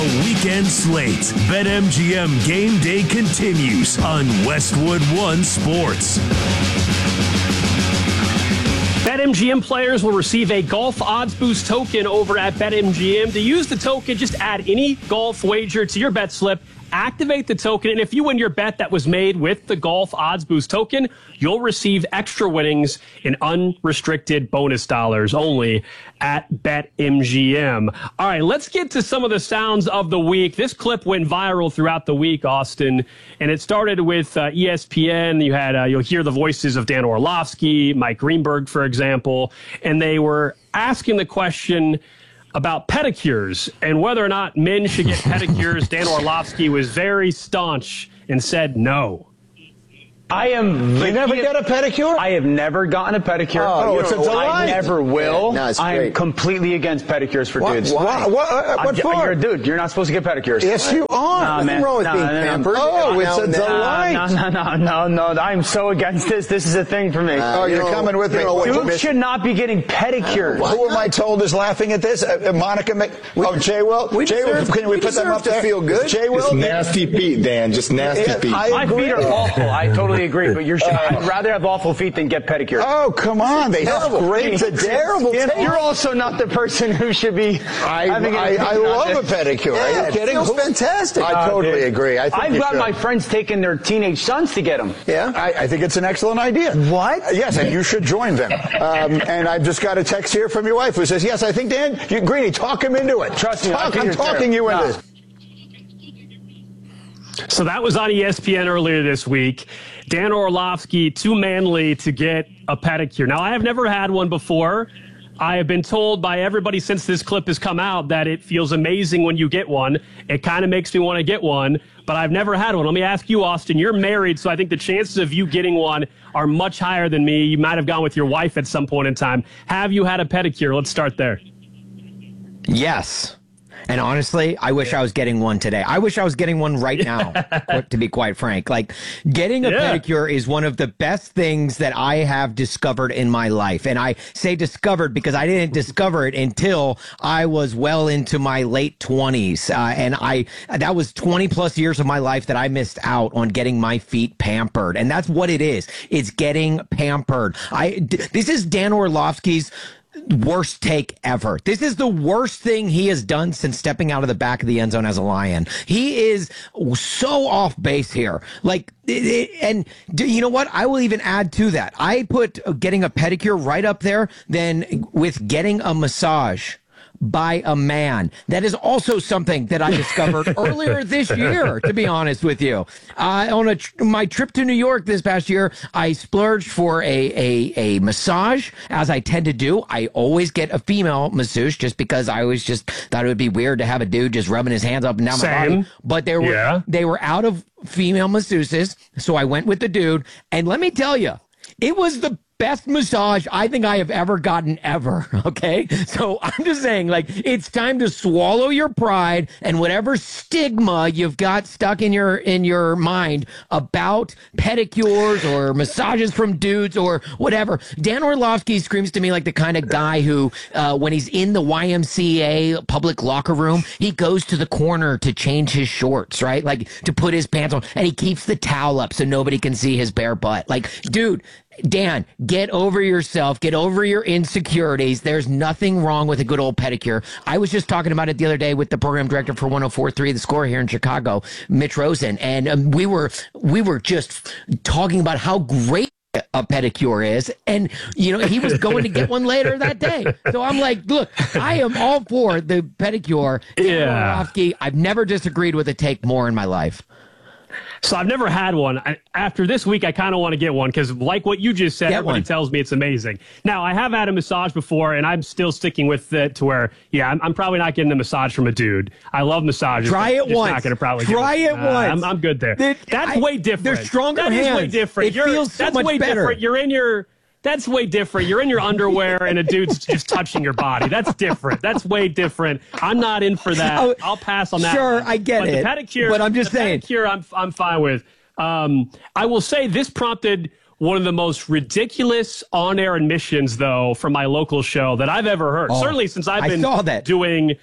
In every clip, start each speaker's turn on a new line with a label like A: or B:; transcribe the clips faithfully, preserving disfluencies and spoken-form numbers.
A: weekend slate. BetMGM Game Day continues on Westwood One Sports.
B: BetMGM players will receive a golf odds boost token over at BetMGM. To use the token, just add any golf wager to your bet slip, activate the token, and if you win your bet that was made with the golf odds boost token, you'll receive extra winnings in unrestricted bonus dollars only at BetMGM. All right, let's get to some of the sounds of the week. This clip went viral throughout the week, Austin, and it started with uh, E S P N. You had uh, you'll hear the voices of Dan Orlovsky, Mike Greenberg, for example, and they were asking the question about pedicures and whether or not men should get pedicures. Dan Orlovsky was very staunch and said no.
C: I am.
D: You never get a pedicure?
C: I have never gotten a pedicure.
D: Oh, oh it's a delight.
C: I never will.
D: Yeah, no, it's
C: I am
D: great.
C: completely against pedicures for
D: What-
C: dudes.
D: why? What, uh, what
C: I,
D: for?
C: You're a dude. You're not supposed to get pedicures.
D: Yes, you are.
C: Nah,
D: Nothing
C: man.
D: wrong with
C: No,
D: being
C: no, no, no.
D: pampered. Oh, it's a delight.
C: No, no, no, no, no, no. I'm so against this. This is a thing for me.
D: Uh, oh, you're
E: know,
D: coming with
E: you
D: me.
E: know,
D: Wait,
C: Dudes
D: miss-
C: should not be getting pedicures.
D: Who am I told is laughing at this? Uh, uh, Monica Mc... Oh, Jay Will?
E: We
D: Jay Will,
E: deserve-
D: can we,
E: we
D: put them
E: deserve
D: up
E: to
D: there?
E: feel good.
D: Jay Will?
E: Just nasty feet, Dan. Just nasty
D: Yeah,
E: feet.
D: I
C: My
D: agree.
C: feet are awful. I totally agree. But you're. I'd rather have awful feet than get pedicures.
D: Oh, come on. They have
E: Terrible.
D: great
E: It's a terrible
D: taste.
E: taste.
C: You're also not the person who should be
D: I,
C: having an
D: I, I
C: opinion on
D: love a
C: this.
D: pedicure. Are
E: Yeah,
D: you
E: it
D: kidding?
E: feels
D: Who-
E: fantastic.
D: I
C: Oh,
D: totally
C: dude.
D: agree. I think
C: I've
D: you
C: got
D: should.
C: my friends taking their teenage sons to get them.
E: Yeah.
D: I, I think it's an excellent idea.
C: What?
D: Uh, yes, and you should join them. Um, and I've just got a text here from your wife who says, yes, I think, Dan, you, Greeny, talk him into it.
C: Trust me, I
D: Talk,
C: think
D: I'm
C: you're
D: talking you into
C: terrible.
D: this.
B: So that was on E S P N earlier this week. Dan Orlovsky, too manly to get a pedicure. Now, I have never had one before. I have been told by everybody since this clip has come out that it feels amazing when you get one. It kind of makes me want to get one, but I've never had one. Let me ask you, Austin, you're married, so I think the chances of you getting one are much higher than me. You might have gone with your wife at some point in time. Have you had a pedicure? Let's start there.
F: Yes. And honestly, I wish I was getting one today. I wish I was getting one right now, to be quite frank. Like, getting a
B: Yeah.
F: pedicure is one of the best things that I have discovered in my life. And I say discovered because I didn't discover it until I was well into my late twenties. Uh, and I that was twenty plus years of my life that I missed out on getting my feet pampered. And that's what it is. It's getting pampered. I, d- this is Dan Orlovsky's worst take ever. This is the worst thing he has done since stepping out of the back of the end zone as a Lion. He is so off base here. Like, it, it, and do, you know what? I will even add to that. I put getting a pedicure right up there than with getting a massage by a man. That is also something that I discovered earlier this year, to be honest with you. Uh, on a tr- my trip to New York this past year, I splurged for a, a, a massage, as I tend to do. I always get a female masseuse just because I always just thought it would be weird to have a dude just rubbing his hands up and down my
B: Same.
F: body. But they were,
B: Yeah.
F: they were out of female masseuses, so I went with the dude. And let me tell you, it was the best massage I think I have ever gotten ever. Okay. So I'm just saying, like, it's time to swallow your pride and whatever stigma you've got stuck in your, in your mind about pedicures or massages from dudes or whatever. Dan Orlovsky screams to me like the kind of guy who, uh, when he's in the Y M C A public locker room, he goes to the corner to change his shorts, right? Like, to put his pants on, and he keeps the towel up so nobody can see his bare butt. Like, dude, Dan, get over yourself. Get over your insecurities. There's nothing wrong with a good old pedicure. I was just talking about it the other day with the program director for one oh four point three The Score here in Chicago, Mitch Rosen, and um, we were we were just talking about how great a pedicure is, and you know, he was going to get one later that day. So I'm like, look, I am all for the pedicure.
B: Yeah.
F: Orlovsky, I've never disagreed with a take more in my life.
B: So I've never had one. I, after this week, I kind of want to get one because, like what you just said,
F: Get
B: everybody
F: one.
B: tells me it's amazing. Now, I have had a massage before, and I'm still sticking with it to where, yeah, I'm, I'm probably not getting a massage from a dude. I love massages.
F: Try it
B: just
F: once.
B: Not gonna probably
F: Try
B: get
F: it
B: one. Uh,
F: once.
B: I'm, I'm good there.
F: It-
B: that's
F: I-
B: way different.
F: they're stronger
B: That is way
F: hands.
B: different.
F: It
B: You're,
F: feels so
B: that's
F: much
B: way
F: better.
B: different. You're in your. That's way different. You're in your underwear and a dude's just touching your body. That's different. That's way different. I'm not in for that.
F: Oh,
B: I'll pass on that.
F: sure,
B: one.
F: I get
B: but
F: it.
B: The pedicure,
F: But I'm just
B: the
F: saying.
B: Pedicure, I'm I'm fine with. Um, I will say this prompted one of the most ridiculous on-air admissions, though, from my local show that I've ever heard.
F: Oh,
B: Certainly since I've
F: I
B: been
F: saw that.
B: doing.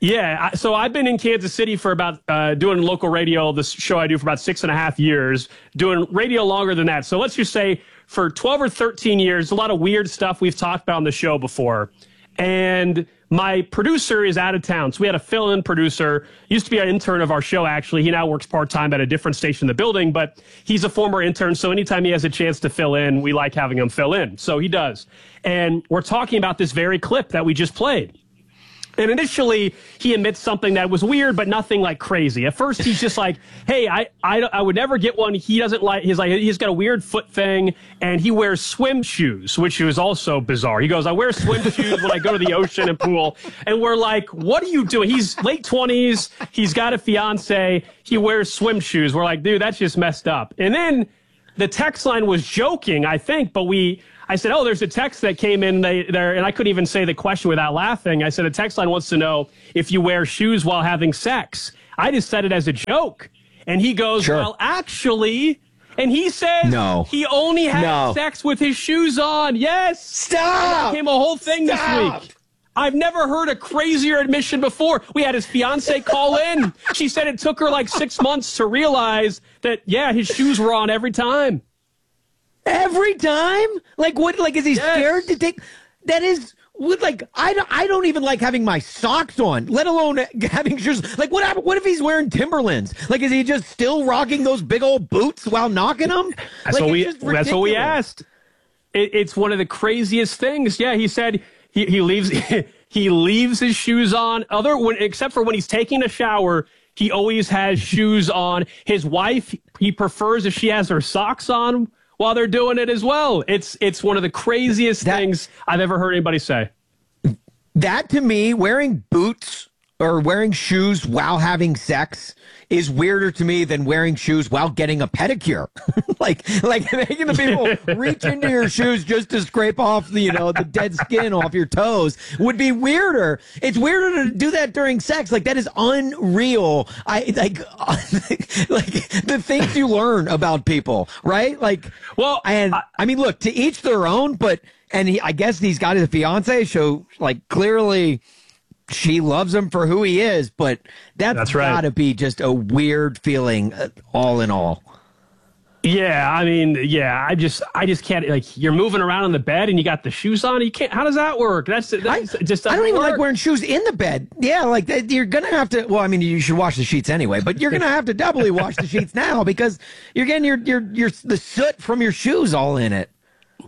B: Yeah, I, so I've been in Kansas City for about uh, doing local radio, this show I do for about six and a half years, doing radio longer than that. So let's just say for twelve or thirteen years, a lot of weird stuff we've talked about on the show before. And my producer is out of town. So we had a fill-in producer, used to be an intern of our show, actually. He now works part-time at a different station in the building, but he's a former intern. So anytime he has a chance to fill in, we like having him fill in. So he does. And we're talking about this very clip that we just played. And initially, he admits something that was weird, but nothing like crazy. At first, he's just like, hey, I, I, I would never get one. He doesn't like, he's like, he's got a weird foot thing, and he wears swim shoes, which is also bizarre. He goes, I wear swim shoes when I go to the ocean and pool. And we're like, what are you doing? He's late twenties. He's got a fiance. He wears swim shoes. We're like, dude, that's just messed up. And then the text line was joking, I think, but we... I said, oh, there's a text that came in they, there, and I couldn't even say the question without laughing. I said, the text line wants to know if you wear shoes while having sex. I just said it as a joke. And he goes, sure. Well, actually, and he says
F: no.
B: he only had
F: no.
B: sex with his shoes on. Yes.
F: Stop.
B: It became a whole thing
F: Stop.
B: this week. I've never heard a crazier admission before. We had his fiance call in. She said it took her like six months to realize that, yeah, his shoes were on every time.
F: Every time? Like what? Like is he yes. scared to take? That is what? Like I don't. I don't even like having my socks on, let alone having shoes. Like what? What if he's wearing Timberlands? Like is he just still rocking those big old boots while knocking them?
B: That's
F: like,
B: what we. That's what we asked. It, it's one of the craziest things. Yeah, he said he he leaves he leaves his shoes on. Other when except for when he's taking a shower. He always has shoes on. His wife, he prefers if she has her socks on while they're doing it as well. It's it's one of the craziest that, things I've ever heard anybody say.
F: That to me, wearing boots or wearing shoes while having sex is weirder to me than wearing shoes while getting a pedicure. like like making the people reach into your shoes just to scrape off the, you know, the dead skin off your toes would be weirder. It's weirder to do that during sex. Like that is unreal. I like like the things you learn about people, right? Like well, and I, I mean, look, to each their own, but and he, I guess he's got his fiance, so like clearly she loves him for who he is, but that's, that's right. Gotta be just a weird feeling, uh, all in all.
B: Yeah, I mean, yeah, I just, I just can't. Like, you're moving around in the bed and you got the shoes on. You can't. How does that work? That's, that's
F: I,
B: just.
F: I don't even
B: work.
F: like wearing shoes in the bed. Yeah, like you're gonna have to. Well, I mean, you should wash the sheets anyway, but you're gonna have to doubly wash the sheets now because you're getting your your your the soot from your shoes all in it.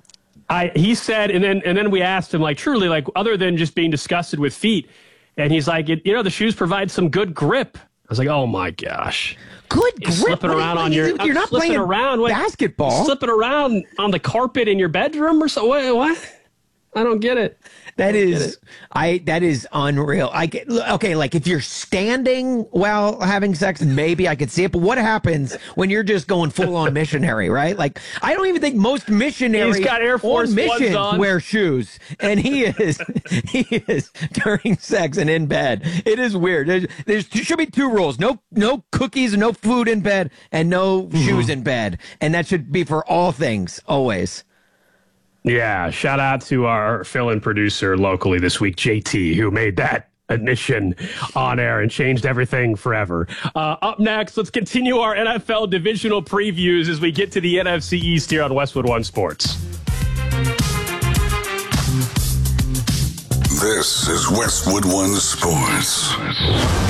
B: I he said, and then and then we asked him, like, truly, like, other than just being disgusted with feet. And he's like, you know, the shoes provide some good grip. I was like, oh, my gosh.
F: Good
B: you're
F: grip?
B: Slipping
F: what
B: around
F: you,
B: on your...
F: You're not playing
B: around,
F: basketball.
B: Slipping around on the carpet in your bedroom or so. What? what? I don't get it.
F: That is, I, that is unreal. I get, okay, like if you're standing while having sex, maybe I could see it. But what happens when you're just going full on missionary, right? Like, I don't even think most missionaries
B: He's got Air Force
F: on missions
B: on.
F: wear shoes. And he is, he is during sex and in bed. It is weird. There's, there should be two rules. No, no cookies, no food in bed, and no mm-hmm. shoes in bed. And that should be for all things, always.
B: Yeah, shout out to our fill-in producer locally this week, J T, who made that admission on air and changed everything forever. Uh, up next, let's continue our N F L divisional previews as we get to the N F C East here on Westwood One Sports.
G: This is Westwood One Sports.